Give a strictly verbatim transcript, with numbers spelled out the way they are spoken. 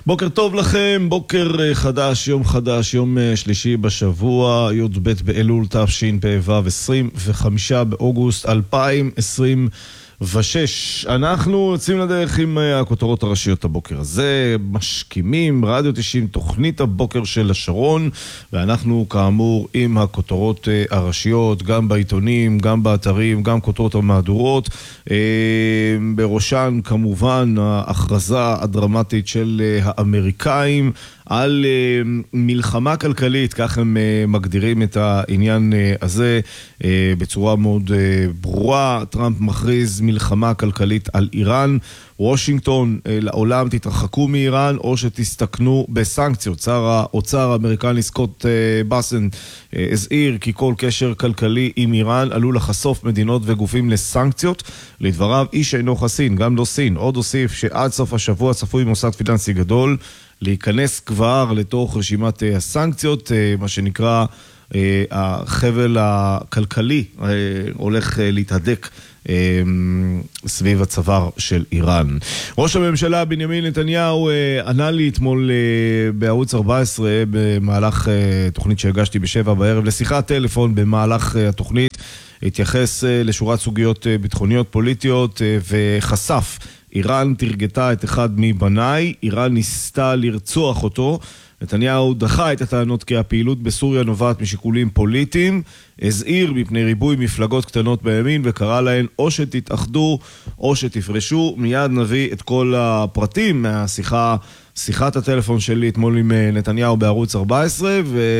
בוקר טוב לכם, בוקר חדש, יום חדש, יום שלישי בשבוע, י' ב' באלול תשפ"ו, עשרים וחמישה באוגוסט אלפיים עשרים ושש. אנחנו יוצאים לדרך עם הכותרות הראשיות הבוקר הזה, משכימים, רדיו תשעים, תוכנית הבוקר של השרון, ואנחנו כאמור עם הכותרות הראשיות, גם בעיתונים, גם באתרים, גם כותרות המהדורות, בראשן כמובן ההכרזה הדרמטית של האמריקאים על מלחמה כלכלית, כך הם מגדירים את העניין הזה בצורה מאוד ברורה. טראמפ מכריז מלחמה כלכלית על איראן. וושינגטון, לעולם תתרחקו מאיראן או שתסתכנו בסנקציות. שר האוצר האמריקני סקוט בסן הזהיר כי כל קשר כלכלי עם איראן עלול לחשוף מדינות וגופים לסנקציות. לדבריו, איש אינו חסין, גם לא סין. עוד הוסיף שעד סוף השבוע צפוי מוסד פיננסי גדול להיכנס כבר לתוך רשימת הסנקציות, מה שנקרא החבל הכלכלי הולך להתהדק סביב הצוואר של איראן. ראש הממשלה בנימין נתניהו ענה לי אתמול בערוץ ארבע עשרה במהלך תוכנית שהגשתי בשבע בערב לשיחת טלפון. במהלך התוכנית התייחס לשורת סוגיות ביטחוניות פוליטיות וחשף: איראן תרגתה את אחד מבניי, איראן ניסתה לרצוח אותו. נתניהו דחה את הטענות כי הפעילות בסוריה נובעת משיקולים פוליטיים, הזהיר מפני ריבוי מפלגות קטנות בימין וקרא להן או שתתאחדו או שתפרשו. מיד נביא את כל הפרטים מהשיחה, שיחת הטלפון שלי אתמול עם נתניהו בערוץ ארבע עשרה, ו...